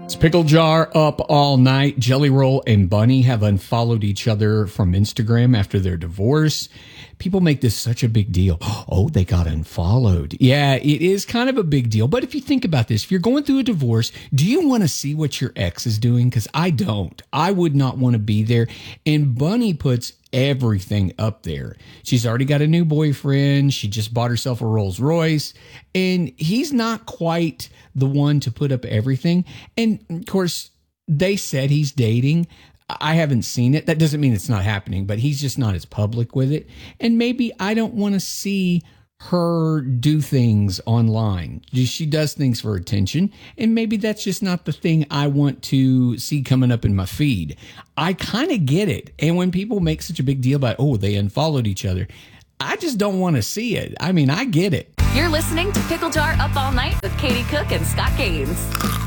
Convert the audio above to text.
It's Pickle Jar up all night. Jelly Roll and Bunny have unfollowed each other from Instagram after their divorce. People make this such a big deal. Oh, they got unfollowed. Yeah, it is kind of a big deal. But if you think about this, if you're going through a divorce, do you want to see what your ex is doing? Because I don't. I would not want to be there. And Bunny puts everything up there. She's already got a new boyfriend. She just bought herself a Rolls Royce. And he's not quite the one to put up everything. And of course, they said he's dating. I haven't seen it. That doesn't mean it's not happening, but he's just not as public with it. And maybe I don't want to see her do things online. She does things for attention, and maybe that's just not the thing I want to see coming up in my feed. I kind of get it. And when people make such a big deal about, oh, they unfollowed each other, I just don't want to see it. I mean, I get it. You're listening to Pickle Jar Up All Night with Katie Cook and Scott Gaines.